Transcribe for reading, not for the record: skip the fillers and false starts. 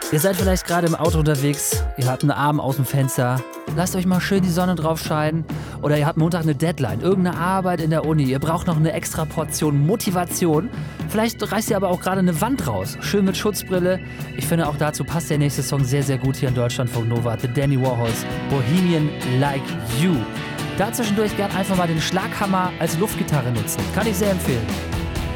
Ihr seid vielleicht gerade im Auto unterwegs, ihr habt einen Arm aus dem Fenster, lasst euch mal schön die Sonne drauf scheinen oder ihr habt Montag eine Deadline, irgendeine Arbeit in der Uni, ihr braucht noch eine extra Portion Motivation, vielleicht reißt ihr aber auch gerade eine Wand raus, schön mit Schutzbrille. Ich finde auch dazu passt der nächste Song sehr, sehr gut hier in Deutschlandfunk Nova, The Danny Warhols, Bohemian Like You. Da zwischendurch gern einfach mal den Schlaghammer als Luftgitarre nutzen, kann ich sehr empfehlen.